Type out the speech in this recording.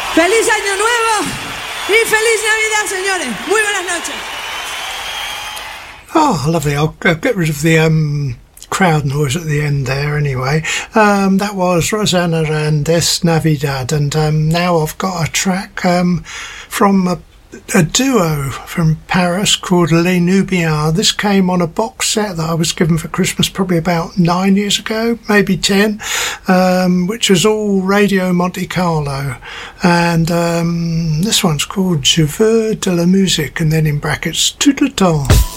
¡Feliz Año Nuevo! ¡Y feliz Navidad, señores! Muy buenas noches. Oh, lovely. I'll get rid of the crowd noise at the end there anyway. That was Rosanna and Es Navidad, and now I've got a track from a duo from Paris called Les Nubians. This came on a box set that I was given for Christmas probably about 9 years ago, maybe 10, which was all Radio Monte Carlo. And this one's called Je veux de la musique, and then in brackets, tout le temps.